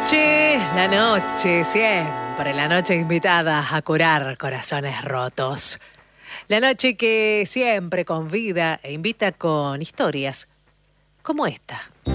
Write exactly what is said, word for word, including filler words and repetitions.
noche, la noche, siempre la noche invitada a curar corazones rotos. La noche que siempre convida e invita con historias como esta.